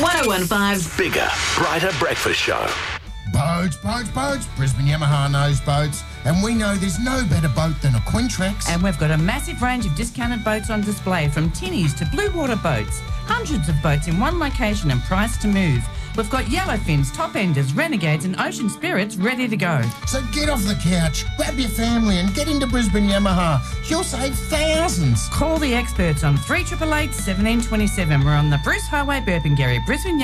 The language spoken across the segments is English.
1015's Bigger, brighter breakfast show. Boats. Brisbane Yamaha knows boats. And we know there's no better boat than a Quintrex. And we've got a massive range of discounted boats on display, from tinnies to blue water boats. Hundreds of boats in one location and priced to move. We've got Yellowfins, Top Enders, Renegades and Ocean Spirits ready to go. So get off the couch, grab your family and get into Brisbane Yamaha. You'll save thousands. Call the experts on 3888 1727. We're on the Bruce Highway, Burpengary,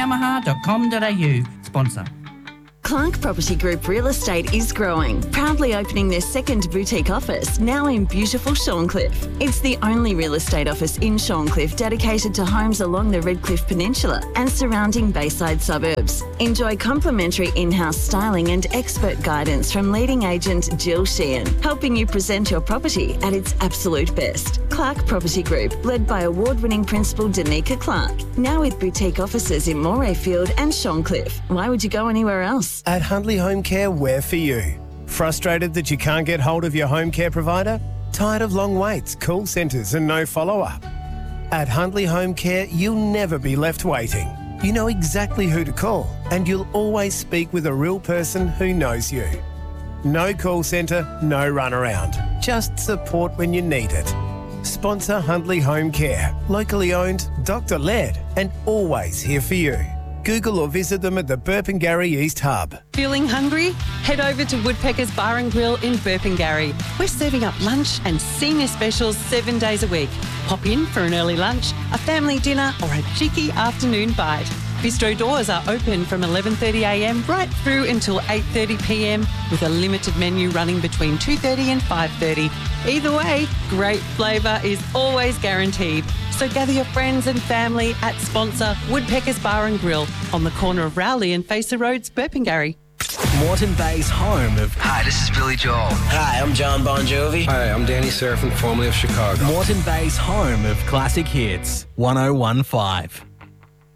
brisbaneyamaha.com.au. Sponsor. Clark Property Group Real Estate is growing, proudly opening their second boutique office, now in beautiful Shorncliffe. It's the only real estate office in Shorncliffe dedicated to homes along the Redcliffe Peninsula and surrounding Bayside suburbs. Enjoy complimentary in-house styling and expert guidance from leading agent Jill Sheehan, helping you present your property at its absolute best. Clark Property Group, led by award-winning principal Danica Clark, now with boutique offices in Morayfield and Shorncliffe. Why would you go anywhere else? At Huntley Home Care, we're for you. Frustrated that you can't get hold of your home care provider? Tired of long waits, call centres and no follow-up? At Huntley Home Care, you'll never be left waiting. You know exactly who to call and you'll always speak with a real person who knows you. No call centre, no runaround. Just support when you need it. Sponsor Huntley Home Care, locally owned, doctor-led and always here for you. Google or visit them at the Burpengary East Hub. Feeling hungry? Head over to Woodpecker's Bar and Grill in Burpengary. We're serving up lunch and senior specials 7 days a week. Pop in for an early lunch, a family dinner or a cheeky afternoon bite. Bistro doors are open from 11:30am right through until 8:30pm, with a limited menu running between 2:30 and 5:30. Either way, great flavour is always guaranteed. So gather your friends and family at sponsor Woodpecker's Bar and Grill on the corner of Rowley and Facer Roads, Burpengary. Moreton Bay's home of... Hi, this is Billy Joel. Hi, I'm John Bon Jovi. Hi, I'm Danny Serafin, formerly of Chicago. Moreton Bay's home of classic hits, 1015.